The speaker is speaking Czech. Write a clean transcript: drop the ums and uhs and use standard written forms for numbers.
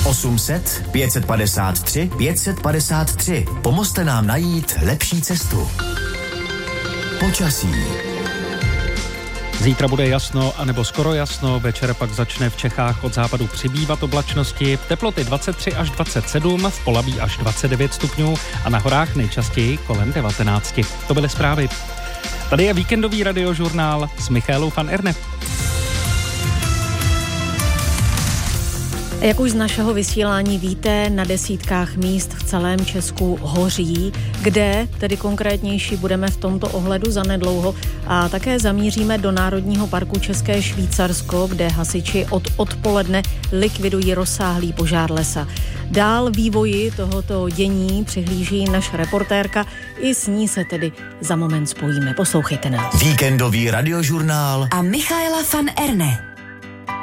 800 553 553. Pomozte nám najít lepší cestu. Počasí. Zítra bude jasno anebo skoro jasno, večer pak začne v Čechách od západu přibývat oblačnosti, teploty 23 až 27, v Polabí až 29 stupňů a na horách nejčastěji kolem 19. To byly zprávy. Tady je víkendový radiožurnál s Michaelou van Erne. Jak už z našeho vysílání víte, na desítkách míst v celém Česku hoří, kde tedy konkrétnější budeme v tomto ohledu zanedlouho a také zamíříme do Národního parku České Švýcarsko, kde hasiči od odpoledne likvidují rozsáhlý požár lesa. Dál vývoji tohoto dění přihlíží naše reportérka, i s ní se tedy za moment spojíme. Poslouchejte nás. Víkendový radiožurnál a Michaela van Erne.